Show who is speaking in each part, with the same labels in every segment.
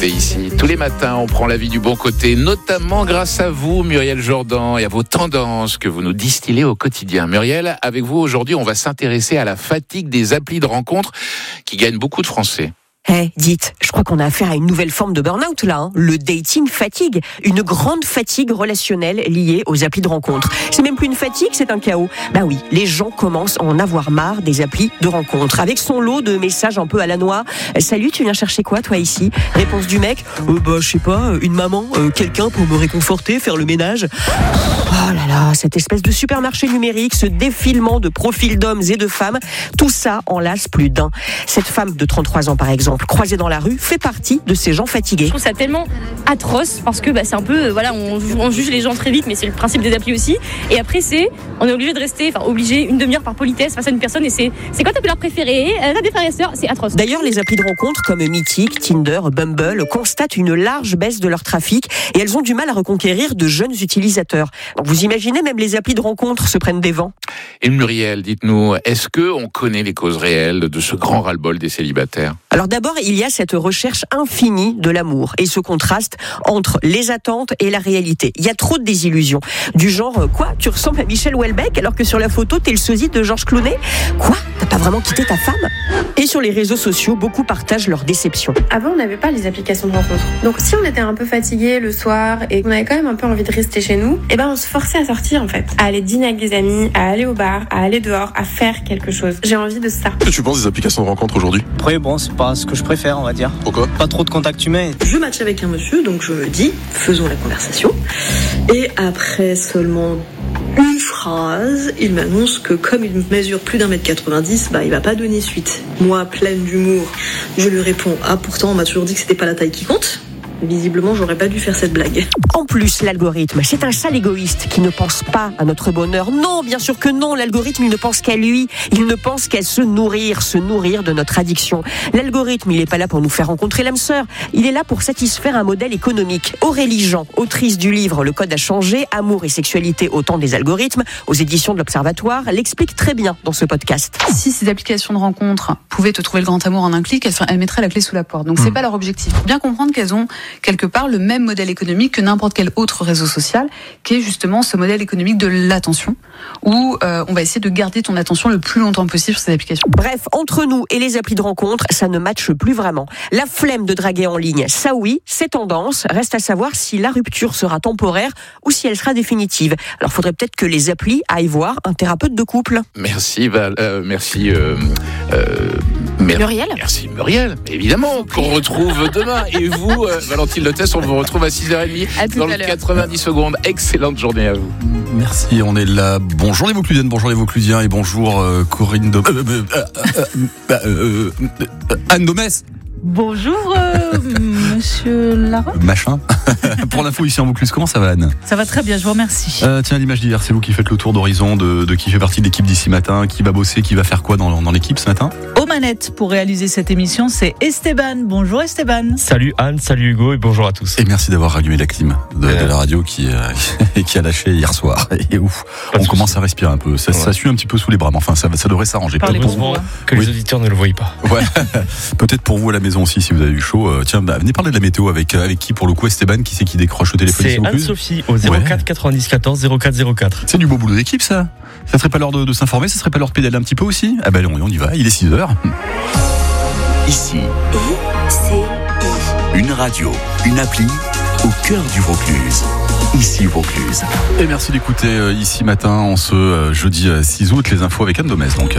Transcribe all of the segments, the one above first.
Speaker 1: côté ici. Tous les matins, on prend la vie du bon côté, notamment grâce à vous, Muriel Jourdan, et à vos tendances que vous nous distillez au quotidien. Muriel, avec vous aujourd'hui, on va s'intéresser à la fatigue des applis de rencontres qui gagnent beaucoup de Français.
Speaker 2: Dites, je crois qu'on a affaire à une nouvelle forme de burn-out là, le dating fatigue, une grande fatigue relationnelle liée aux applis de rencontre. C'est même plus une fatigue, c'est un chaos. Bah oui, les gens commencent à en avoir marre des applis de rencontre, avec son lot de messages un peu à la noix. Salut, tu viens chercher quoi toi ici ? Réponse du mec, je sais pas, une maman, quelqu'un pour me réconforter, faire le ménage. Oh là là, cette espèce de supermarché numérique, ce défilement de profils d'hommes et de femmes, tout ça en lasse plus d'un. Cette femme de 33 ans par exemple, croisée dans la rue, fait partie de ces gens fatigués.
Speaker 3: Je trouve ça tellement atroce parce que c'est un peu, on juge les gens très vite, mais c'est le principe des applis aussi. Et après, on est obligé de rester, une demi-heure par politesse face à une personne. Et c'est quoi ta couleur préférée ? T'as des frères et sœurs ? C'est atroce.
Speaker 2: D'ailleurs, les applis de rencontre comme Mythique, Tinder, Bumble constatent une large baisse de leur trafic et elles ont du mal à reconquérir de jeunes utilisateurs. Donc, vous imaginez, même les applis de rencontre se prennent des vents.
Speaker 1: Et Muriel, dites-nous, est-ce qu'on connaît les causes réelles de ce grand ras-le-bol des célibataires ?
Speaker 2: Alors d'abord, il y a cette recherche infinie de l'amour et ce contraste entre les attentes et la réalité. Il y a trop de désillusions. Du genre, quoi ? Tu ressembles à Michel Houellebecq alors que sur la photo, t'es le sosie de Georges Clooney ? Quoi ? T'as pas vraiment quitté ta femme ? Et sur les réseaux sociaux, beaucoup partagent leur déception.
Speaker 4: Avant, on n'avait pas les applications de rencontre. Donc si on était un peu fatigué le soir et qu'on avait quand même un peu envie de rester chez nous, on se forçait à sortir en fait. À aller dîner avec des amis, à aller au bar, à aller dehors, à faire quelque chose. J'ai envie de ça.
Speaker 5: Qu'est-ce que tu penses des applications de rencontre aujourd'hui ?
Speaker 6: Après, c'est pas ce que je préfère, on va dire.
Speaker 5: Pourquoi ?
Speaker 6: Pas trop de contact humain.
Speaker 7: Je match avec un monsieur, donc je me dis, faisons la conversation. Et après seulement une phrase, il m'annonce que comme il mesure plus d'1m90, il va pas donner suite. Moi, pleine d'humour, je lui réponds, pourtant on m'a toujours dit que c'était pas la taille qui compte. Visiblement, j'aurais pas dû faire cette blague.
Speaker 2: En plus, l'algorithme, c'est un sale égoïste qui ne pense pas à notre bonheur. Non, bien sûr que non, l'algorithme, il ne pense qu'à lui. Il ne pense qu'à se nourrir de notre addiction. L'algorithme, il est pas là pour nous faire rencontrer l'âme sœur. Il est là pour satisfaire un modèle économique. Aurélie Jean, autrice du livre Le Code a changé, Amour et sexualité au temps des algorithmes, aux éditions de l'Observatoire, l'explique très bien dans ce podcast.
Speaker 8: Si ces applications de rencontre pouvaient te trouver le grand amour en un clic, elles mettraient la clé sous la porte. Donc c'est pas leur objectif. Bien comprendre qu'elles ont quelque part le même modèle économique que n'importe quel autre réseau social, qui est justement ce modèle économique de l'attention, où on va essayer de garder ton attention le plus longtemps possible sur ces applications.
Speaker 2: Bref, entre nous et les applis de rencontre, ça ne matche plus vraiment. La flemme de draguer en ligne, ça oui, c'est tendance. Reste à savoir si la rupture sera temporaire ou si elle sera définitive. Alors faudrait peut-être que les applis aillent voir un thérapeute de couple.
Speaker 1: Merci
Speaker 3: Muriel.
Speaker 1: Merci Muriel, évidemment, qu'on retrouve demain. Et vous, Valentine Lotès, on vous retrouve à 6h30 dans le 90 secondes. Excellente journée à vous.
Speaker 9: Merci, on est là. Bonjour les Vauclusiennes, bonjour les Vauclusiens et bonjour Corinne Anne Domès.
Speaker 10: Bonjour, monsieur Lara.
Speaker 9: Machin. Pour l'info ici en Vaucluse, comment ça va Anne ?
Speaker 10: Ça va très bien, je vous remercie.
Speaker 9: Tiens, l'image d'hier, c'est vous qui faites le tour d'horizon de qui fait partie de l'équipe d'ici matin, qui va bosser, qui va faire quoi dans l'équipe ce matin ?
Speaker 10: Aux manettes pour réaliser cette émission, c'est Esteban. Bonjour Esteban.
Speaker 11: Salut Anne, salut Hugo et bonjour à tous.
Speaker 9: Et merci d'avoir allumé la clim de la radio qui a lâché hier soir. Et ouf, on commence à respirer un peu. Ça sue un petit peu sous les bras, mais enfin ça devrait s'arranger.
Speaker 11: Heureusement que les auditeurs ne le voient pas.
Speaker 9: Ouais. Peut-être pour vous à la maison aussi si vous avez eu chaud. Tiens, venez parler de la météo avec qui pour le coup Esteban, qui c'est qui décroche le téléphone ?
Speaker 11: C'est Anne-Sophie au 04 90 14 04 04.
Speaker 9: C'est du beau boulot d'équipe ça. Ça serait pas l'heure de s'informer, ça serait pas l'heure de pédaler un petit peu aussi ? On y va, il est 6h.
Speaker 12: Ici, une radio, une appli au cœur du Vaucluse. Ici Vaucluse.
Speaker 9: Et merci d'écouter ici matin en ce jeudi 6 août les infos avec Anne Domès donc.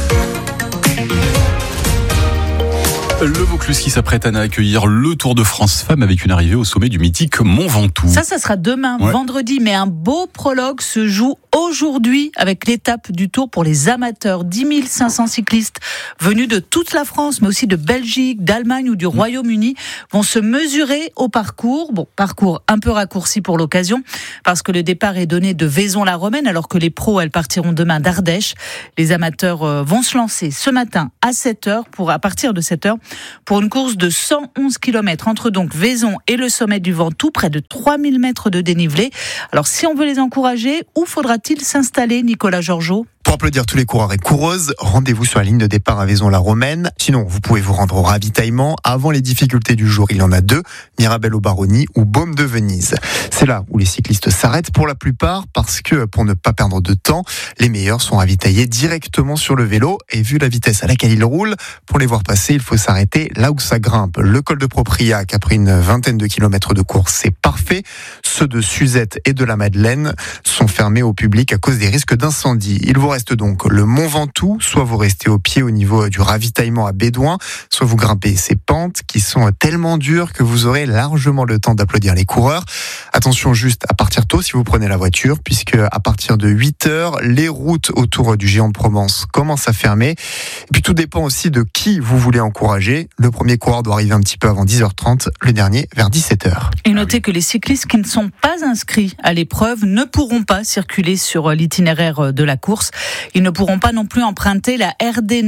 Speaker 9: Le Vaucluse qui s'apprête à accueillir le Tour de France Femmes avec une arrivée au sommet du mythique Mont Ventoux.
Speaker 10: Ça sera demain, vendredi, mais un beau prologue se joue aujourd'hui avec l'étape du Tour pour les amateurs. 10 500 cyclistes venus de toute la France, mais aussi de Belgique, d'Allemagne ou du Royaume-Uni vont se mesurer au parcours. Bon, parcours un peu raccourci pour l'occasion, parce que le départ est donné de Vaison-la-Romaine, alors que les pros, elles partiront demain d'Ardèche. Les amateurs vont se lancer ce matin à 7h, à partir de 7h, pour une course de 111 km entre donc Vaison et le sommet du Ventoux, près de 3000 mètres de dénivelé. Alors si on veut les encourager, où faudra-t-il s'installer, Nicolas Georgeot ?
Speaker 13: Pour applaudir tous les coureurs et coureuses, rendez-vous sur la ligne de départ à Vaison-la-Romaine. Sinon, vous pouvez vous rendre au ravitaillement. Avant les difficultés du jour, il y en a 2, Mirabel-aux-Baronnies ou Baume de Venise. C'est là où les cyclistes s'arrêtent pour la plupart parce que, pour ne pas perdre de temps, les meilleurs sont ravitaillés directement sur le vélo. Et vu la vitesse à laquelle ils roulent, pour les voir passer, il faut s'arrêter là où ça grimpe. Le col de Propriac, après une vingtaine de kilomètres de course, c'est parfait. Ceux de Suzette et de la Madeleine sont fermés au public à cause des risques d'incendie. Il vous reste donc le Mont Ventoux, soit vous restez au pied au niveau du ravitaillement à Bédouin, soit vous grimpez ces pentes qui sont tellement dures que vous aurez largement le temps d'applaudir les coureurs. Attention juste à partir tôt si vous prenez la voiture, puisque à partir de 8h, les routes autour du Géant de Provence commencent à fermer. Et puis tout dépend aussi de qui vous voulez encourager. Le premier coureur doit arriver un petit peu avant 10h30, le dernier vers 17h.
Speaker 10: Et notez que les cyclistes qui ne sont pas inscrits à l'épreuve ne pourront pas circuler sur l'itinéraire de la course. Ils ne pourront pas non plus emprunter la RD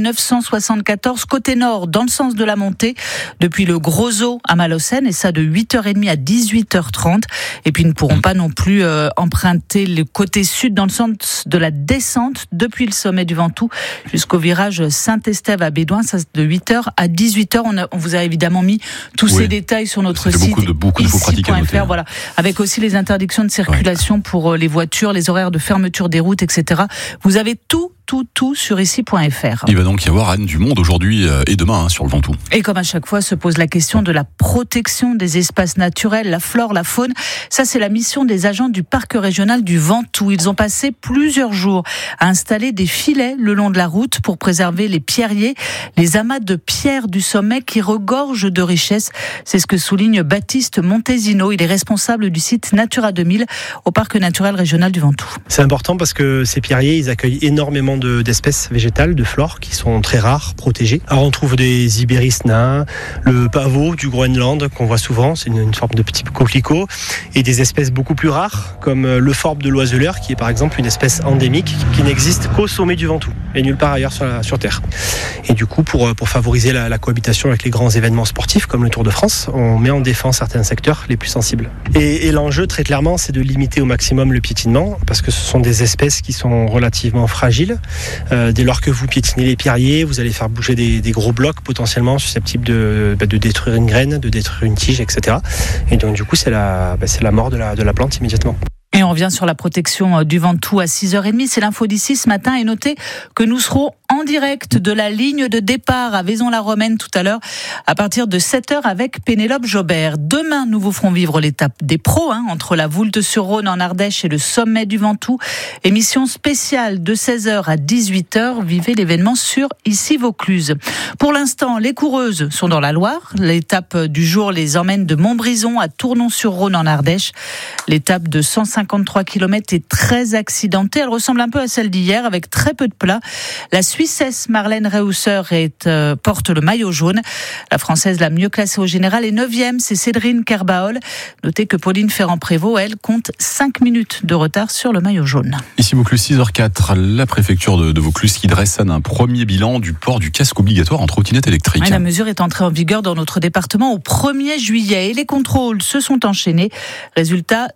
Speaker 10: 974 côté nord dans le sens de la montée depuis le Gros Eau à Malocène, et ça de 8h30 à 18h30. Et puis ils ne pourront pas non plus emprunter le côté sud dans le sens de la descente depuis le sommet du Ventoux jusqu'au virage Saint-Estève à Bédouin, ça de 8h à 18h. On vous a évidemment mis tous ces détails sur notre site
Speaker 9: beaucoup de faux pratiques à noter.
Speaker 10: Voilà, avec aussi les interdictions de circulation pour les voitures, les horaires de fermeture des routes, etc. Vous avez tout sur ici.fr.
Speaker 9: Il va donc y avoir Anne du monde aujourd'hui et demain sur le Ventoux.
Speaker 10: Et comme à chaque fois se pose la question de la protection des espaces naturels, la flore, la faune. Ça, c'est la mission des agents du parc régional du Ventoux. Ils ont passé plusieurs jours à installer des filets le long de la route pour préserver les pierriers, les amas de pierres du sommet qui regorgent de richesses. C'est ce que souligne Baptiste Montesino. Il est responsable du site Natura 2000 au parc naturel régional du Ventoux.
Speaker 14: C'est important parce que ces pierriers, ils accueillent énormément d'espèces végétales, de flore qui sont très rares, protégées. Alors on trouve des ibéris nains, le pavot du Groenland qu'on voit souvent, c'est une forme de petit coquelicot, et des espèces beaucoup plus rares comme le forbe de l'oiseleur qui est par exemple une espèce endémique qui n'existe qu'au sommet du Ventoux et nulle part ailleurs sur Terre. Et du coup pour favoriser la cohabitation avec les grands événements sportifs comme le Tour de France, on met en défense certains secteurs les plus sensibles. Et l'enjeu très clairement c'est de limiter au maximum le piétinement parce que ce sont des espèces qui sont relativement fragiles. Dès lors que vous piétinez les pierriers, vous allez faire bouger des gros blocs potentiellement susceptibles de détruire une graine, de détruire une tige, etc. Et donc du coup c'est la mort de la plante immédiatement.
Speaker 10: Et on revient sur la protection du Ventoux à 6h30. C'est l'info d'ici ce matin. Et notez que nous serons en direct de la ligne de départ à Vaison-la-Romaine tout à l'heure à partir de 7h avec Pénélope Jobert. Demain, nous vous ferons vivre l'étape des pros entre la Voulte-sur-Rhône en Ardèche et le sommet du Ventoux. Émission spéciale de 16h à 18h. Vivez l'événement sur Ici Vaucluse. Pour l'instant, les coureuses sont dans la Loire. L'étape du jour les emmène de Montbrison à Tournon-sur-Rhône en Ardèche. L'étape de 153 km est très accidentée. Elle ressemble un peu à celle d'hier avec très peu de plats. La Suissesse Marlène Reusser porte le maillot jaune. La Française la mieux classée au général est 9e, c'est Cédrine Kerbaol. Notez que Pauline Ferrand-Prévot, elle, compte 5 minutes de retard sur le maillot jaune.
Speaker 9: Ici Vaucluse, 6h04, la préfecture de Vaucluse qui dresse un premier bilan du port du casque obligatoire en trottinette électrique.
Speaker 10: Oui, la mesure est entrée en vigueur dans notre département au 1er juillet et les contrôles se sont enchaînés. Résultat,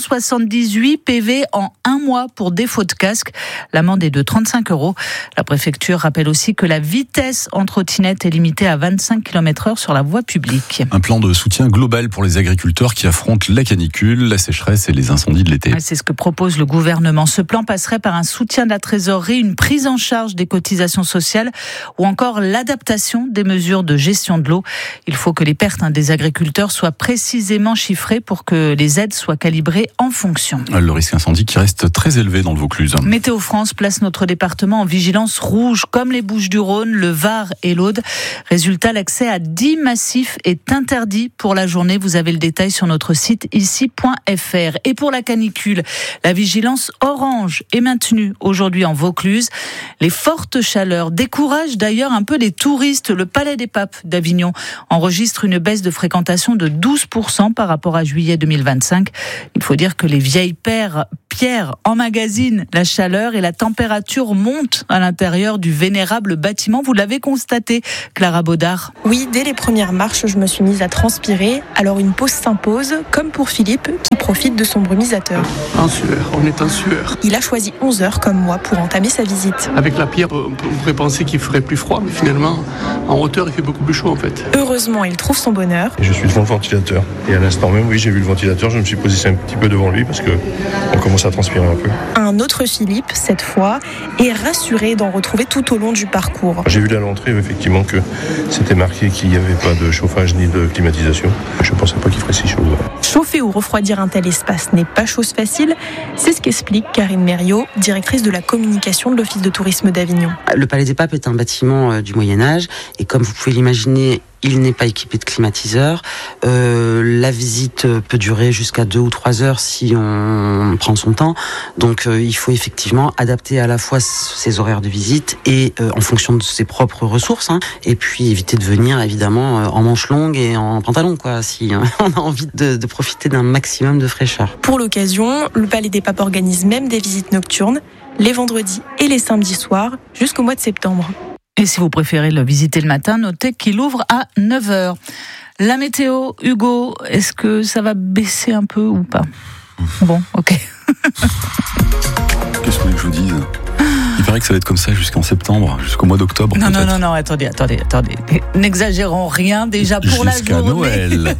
Speaker 10: 178 PV en un mois pour défaut de casque. L'amende est de 35 €. La préfecture rappelle aussi que la vitesse en trottinette est limitée à 25 km/h sur la voie publique.
Speaker 9: Un plan de soutien global pour les agriculteurs qui affrontent la canicule, la sécheresse et les incendies de l'été.
Speaker 10: C'est ce que propose le gouvernement. Ce plan passerait par un soutien de la trésorerie, une prise en charge des cotisations sociales ou encore l'adaptation des mesures de gestion de l'eau. Il faut que les pertes des agriculteurs soient précisément chiffrées pour que les aides soient calibrées en fonction.
Speaker 9: Le risque incendie qui reste très élevé dans le Vaucluse.
Speaker 10: Météo France place notre département en vigilance rouge comme les Bouches-du-Rhône, le Var et l'Aude. Résultat, l'accès à 10 massifs est interdit pour la journée. Vous avez le détail sur notre site ici.fr. Et pour la canicule, la vigilance orange est maintenue aujourd'hui en Vaucluse. Les fortes chaleurs découragent d'ailleurs un peu les touristes. Le Palais des Papes d'Avignon enregistre une baisse de fréquentation de 12% par rapport à juillet 2025. Il faut dire que les vieilles pierres pierre emmagasine la chaleur et la température monte à l'intérieur du vénérable bâtiment. Vous l'avez constaté, Clara Baudard.
Speaker 15: Oui, dès les premières marches, je me suis mise à transpirer. Alors une pause s'impose, comme pour Philippe, qui profite de son brumisateur.
Speaker 16: En sueur, on est en sueur.
Speaker 15: Il a choisi 11 heures comme moi pour entamer sa visite.
Speaker 16: Avec la pierre, on pourrait penser qu'il ferait plus froid, mais finalement, en hauteur, il fait beaucoup plus chaud en fait.
Speaker 15: Heureusement, il trouve son bonheur.
Speaker 17: Et je suis devant le ventilateur. Et à l'instant même, oui, j'ai vu le ventilateur, je me suis posé un petit peu devant lui parce qu'on commence à transpirer un peu.
Speaker 15: Un autre Philippe, cette fois, est rassuré d'en retrouver tout au long du parcours.
Speaker 17: J'ai vu à l'entrée, effectivement, que c'était marqué qu'il n'y avait pas de chauffage ni de climatisation. Je ne pensais pas qu'il ferait si chaud.
Speaker 15: Chauffer ou refroidir un tel espace n'est pas chose facile. C'est ce qu'explique Karine Mériot, directrice de la communication de l'Office de tourisme d'Avignon.
Speaker 18: Le Palais des Papes est un bâtiment du Moyen-Âge et comme vous pouvez l'imaginer, il n'est pas équipé de climatiseur. La visite peut durer jusqu'à 2 ou 3 heures si on prend son temps. Donc il faut effectivement adapter à la fois ses horaires de visite et en fonction de ses propres ressources. Et puis éviter de venir évidemment en manches longues et en pantalon, quoi, si on a envie de profiter d'un maximum de fraîcheur.
Speaker 15: Pour l'occasion, le Palais des Papes organise même des visites nocturnes les vendredis et les samedis soirs jusqu'au mois de septembre.
Speaker 10: Et si vous préférez le visiter le matin, notez qu'il ouvre à 9h. La météo, Hugo, est-ce que ça va baisser un peu ou pas ? Bon, ok.
Speaker 9: Qu'est-ce que vous voulez que je vous dise ? Il paraît que ça va être comme ça jusqu'en septembre, jusqu'au mois d'octobre.
Speaker 10: Non, attendez. N'exagérons rien déjà pour la journée.
Speaker 9: Jusqu'à Noël.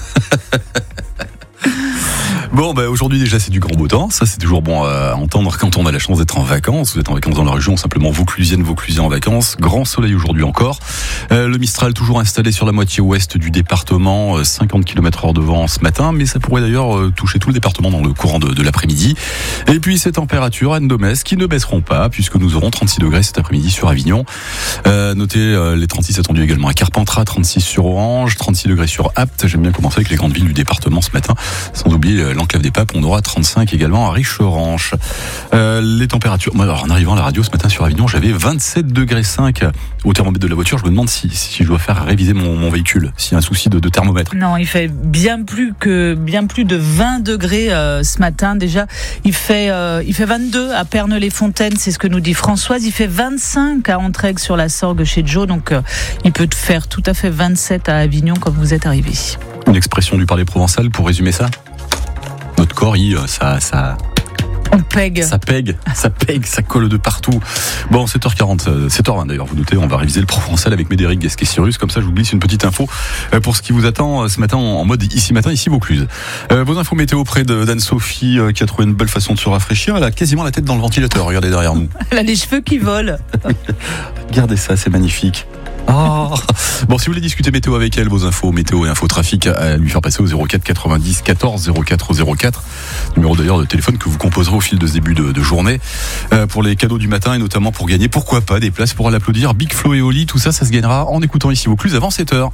Speaker 9: Bon, aujourd'hui déjà c'est du grand beau temps, ça c'est toujours bon à entendre quand on a la chance d'être en vacances. Vous êtes en vacances dans la région, simplement Vauclusiennes, Vauclusiens en vacances. Grand soleil aujourd'hui encore. Le Mistral toujours installé sur la moitié ouest du département, 50 km/h de vent ce matin, mais ça pourrait d'ailleurs toucher tout le département dans le courant de l'après-midi. Et puis ces températures à Ndomès qui ne baisseront pas puisque nous aurons 36 degrés cet après-midi sur Avignon. Notez les 36 attendus également à Carpentras, 36 sur Orange, 36 degrés sur Apt. J'aime bien commencer avec les grandes villes du département ce matin, sans oublier l'enclave des Papes, on aura 35 également à Richeranche. Les températures, alors en arrivant à la radio ce matin sur Avignon, j'avais 27,5 degrés au thermomètre de la voiture. Je me demande si je dois faire réviser mon véhicule, s'il y a un souci de thermomètre.
Speaker 10: Non, il fait bien plus de 20 degrés ce matin déjà. Il fait 22 à Perneux-les-Fontaines, c'est ce que nous dit Françoise. Il fait 25 à Entraigues sur la Sorgue chez Joe, donc il peut faire tout à fait 27 à Avignon quand vous êtes arrivé.
Speaker 9: Une expression du parler provençal pour résumer ça ? Notre corps,
Speaker 10: on pègue.
Speaker 9: Ça pègue, ça colle de partout. Bon, 7h40, 7h20 d'ailleurs, vous notez, on va réviser le provençal avec Médéric Gasquet-Cyrus. Comme ça, je vous glisse une petite info pour ce qui vous attend ce matin en mode ici matin, ici Vaucluse. Vos infos météo auprès d'Anne-Sophie qui a trouvé une belle façon de se rafraîchir. Elle a quasiment la tête dans le ventilateur, regardez derrière nous.
Speaker 10: Elle a les cheveux qui volent.
Speaker 9: Regardez ça, c'est magnifique. Oh. Bon, si vous voulez discuter météo avec elle, vos infos météo et info trafic, à lui faire passer au 04 90 14 04 04, numéro d'ailleurs de téléphone que vous composerez au fil de ce début de journée, pour les cadeaux du matin et notamment pour gagner, pourquoi pas, des places pour l'applaudir. Big Flo et Oli, tout ça, ça se gagnera en écoutant ici Vaucluse avant 7h.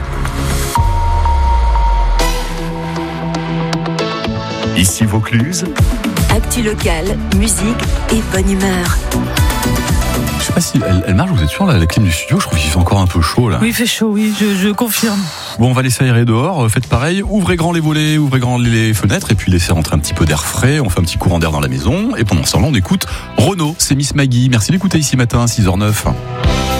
Speaker 12: Ici Vaucluse.
Speaker 19: Actu locale, musique et bonne humeur.
Speaker 9: Je sais pas si elle marche, vous êtes sûr, la clim du studio, je trouve qu'il fait encore un peu chaud là.
Speaker 10: Oui, il fait chaud, oui, je confirme.
Speaker 9: Bon, on va laisser aérer dehors, faites pareil, ouvrez grand les volets, ouvrez grand les fenêtres et puis laissez rentrer un petit peu d'air frais, on fait un petit courant d'air dans la maison et pendant ce temps-là on écoute Renaud, c'est Miss Maggie. Merci d'écouter ici matin, 6h09.